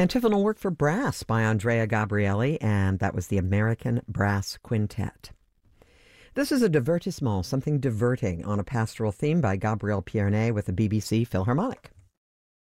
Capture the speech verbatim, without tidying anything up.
Antiphonal work for brass by Andrea Gabrieli, and that was the American Brass Quintet. This is a divertissement, something diverting on a pastoral theme by Gabriel Pierné with the B B C Philharmonic.